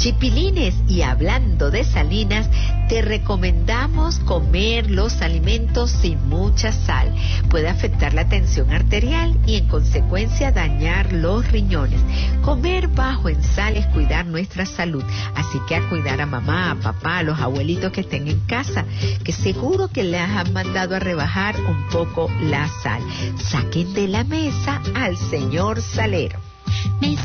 Chipilines, y hablando de salinas, te recomendamos comer los alimentos sin mucha sal. Puede afectar la tensión arterial y en consecuencia dañar los riñones. Comer bajo en sal es cuidar nuestra salud, así que a cuidar a mamá, a papá, a los abuelitos que estén en casa, que seguro que les han mandado a rebajar un poco la sal. Saquen de la mesa al señor salero. Me